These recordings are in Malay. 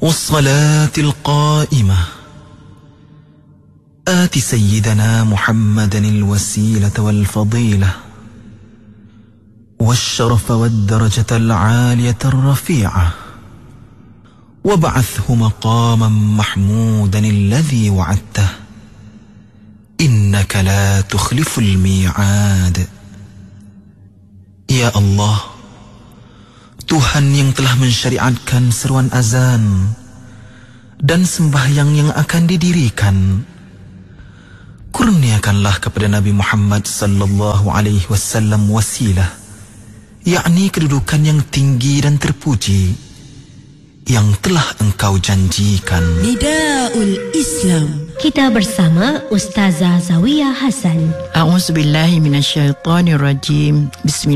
والصلاة القائمة آت سيدنا محمدا الوسيلة والفضيلة والشرف والدرجة العالية الرفيعة وابعثه مقاما محمودا الذي وعدته إنك لا تخلف الميعاد. Ya Allah, Tuhan yang telah mensyariatkan seruan azan dan sembahyang yang akan didirikan, kurniakanlah kepada Nabi Muhammad sallallahu alaihi wasallam wasilah, yakni kedudukan yang tinggi dan terpuji yang telah Engkau janjikan. Nidaul Islam. Kita bersama Ustazah Zawiyah Hasan. A'udzubillahi minasyaitonirrajim.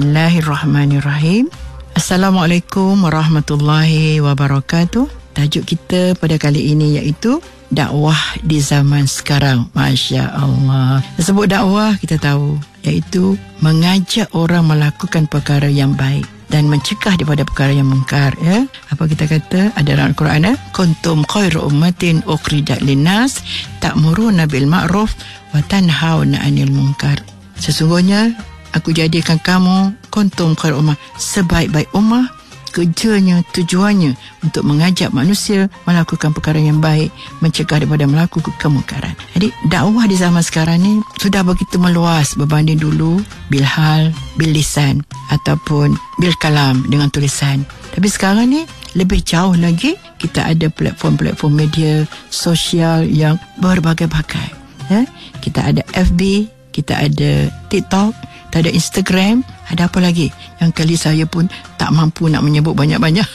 Bismillahirrahmanirrahim. Assalamualaikum warahmatullahi wabarakatuh. Tajuk kita pada kali ini iaitu dakwah di zaman sekarang. Masya Allah. Sebut dakwah kita tahu iaitu mengajak orang melakukan perkara yang baik dan mencegah daripada perkara yang mungkar, ya. Apa kita kata ada dalam Al-Quran, kuntum khairu ummatin ukhrijat linnas ta'muruna bil ma'ruf wa tanhauna 'anil munkar. Sesungguhnya aku jadikan kamu kuntum khairu ummah, sebaik-baik ummah. Kerjanya, tujuannya untuk mengajak manusia melakukan perkara yang baik, mencegah daripada melakukan kemungkaran. Jadi dakwah di zaman sekarang ni sudah begitu meluas berbanding dulu bil hal, bil lisan ataupun bil kalam dengan tulisan. Tapi sekarang ni lebih jauh lagi, kita ada platform-platform media sosial yang berbagai-bagai, ya? Kita ada FB, kita ada TikTok, kita ada Instagram, ada apa lagi yang kali saya pun tak mampu nak menyebut banyak-banyak.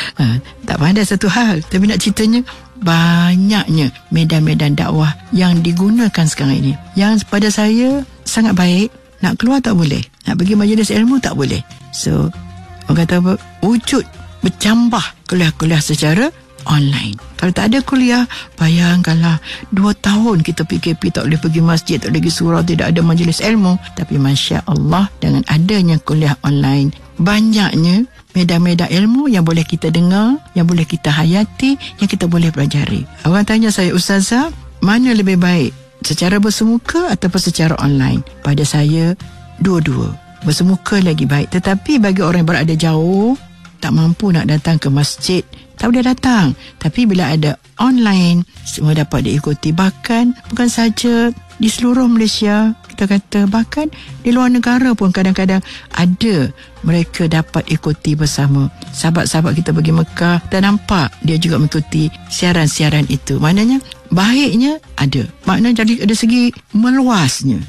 Tak pandai satu hal, tapi nak ceritanya banyaknya medan-medan dakwah yang digunakan sekarang ini, yang pada saya sangat baik. Nak keluar tak boleh, nak pergi majlis ilmu tak boleh. So orang kata apa, wujud bercambah kuliah-kuliah secara online. Kalau tak ada kuliah, bayangkanlah 2 tahun kita PKP, tak boleh pergi masjid, tak boleh pergi surau, tidak ada majlis ilmu. Tapi Masya Allah, dengan adanya kuliah online, banyaknya medan-medan ilmu yang boleh kita dengar, yang boleh kita hayati, yang kita boleh pelajari. Orang tanya saya, Ustazah, mana lebih baik, secara bersemuka ataupun secara online? Pada saya, dua-dua. Bersemuka lagi baik. Tetapi bagi orang yang berada jauh, tak mampu nak datang ke masjid, tak boleh datang. Tapi bila ada online, semua dapat diikuti. Bahkan bukan saja di seluruh Malaysia, kita kata bahkan di luar negara pun kadang-kadang ada mereka dapat ikuti bersama. Sahabat-sahabat kita pergi Mekah, kita nampak dia juga mengikuti siaran-siaran itu. Maknanya baiknya ada, maknanya dari segi meluasnya.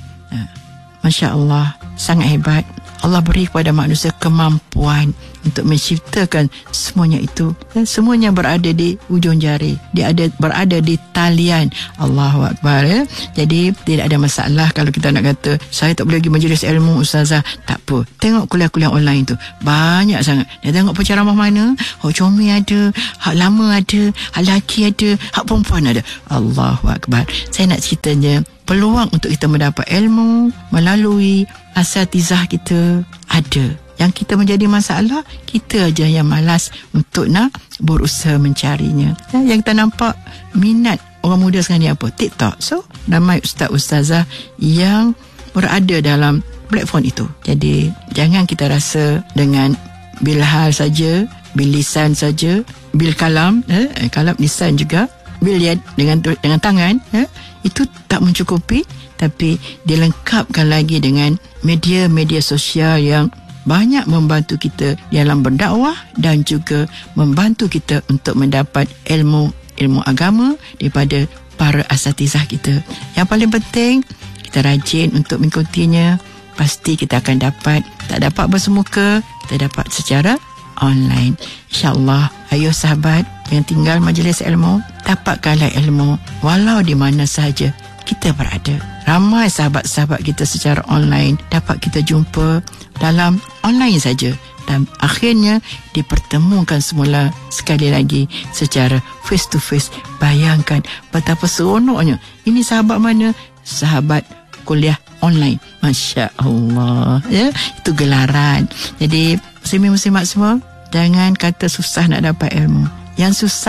Masya Allah, sangat hebat. Allah beri kepada manusia kemampuan untuk menciptakan semuanya itu, dan semuanya berada di ujung jari. Dia berada di talian. Allahu Akbar, ya. Jadi tidak ada masalah kalau kita nak kata saya tak boleh pergi majlis ilmu, Ustazah. Tak apa, tengok kuliah-kuliah online tu banyak sangat. Dia tengok penceramah mana, hak comel ada, hak lama ada, hak lelaki ada, hak perempuan ada. Allahu Akbar. Saya nak ceritanya, peluang untuk kita mendapat ilmu melalui asatizah kita ada. Yang kita menjadi masalah, kita aja yang malas untuk nak berusaha mencarinya. Yang kita nampak minat orang muda sekarang ni apa? TikTok. So ramai ustaz-ustazah yang berada dalam platform itu. Jadi jangan kita rasa dengan bil hal saja, bil lisan saja, bil kalam, kalam lisan juga, bil yad dengan tangan, itu tak mencukupi. Tapi dilengkapkan lagi dengan media-media sosial yang banyak membantu kita dalam berdakwah dan juga membantu kita untuk mendapat ilmu agama daripada para asatizah kita. Yang paling penting, kita rajin untuk mengikutinya. Pasti kita akan dapat. Tak dapat bersemuka, kita dapat secara online. InsyaAllah, ayo sahabat yang tinggal majlis ilmu, dapatkanlah ilmu walau di mana sahaja kita berada. Ramai sahabat-sahabat kita secara online dapat kita jumpa dalam online saja, dan akhirnya dipertemukan semula sekali lagi secara face to face. Bayangkan betapa seronoknya. Ini sahabat mana? Sahabat kuliah online. Masya Allah, ya, itu gelaran. Jadi muslimin muslimat semua, jangan kata susah nak dapat ilmu. Yang susah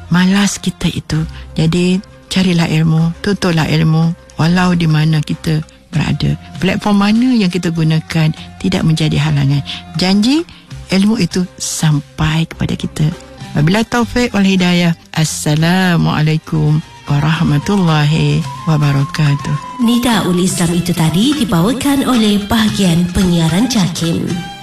malas kita itu. Jadi carilah ilmu, tutuplah ilmu walau di mana kita berada. Platform mana yang kita gunakan tidak menjadi halangan. Janji ilmu itu sampai kepada kita. Wabillahi taufik wal hidayah. Assalamualaikum warahmatullahi wabarakatuh. Nidaul Islam itu tadi dibawakan oleh bahagian penyiaran JAKIM.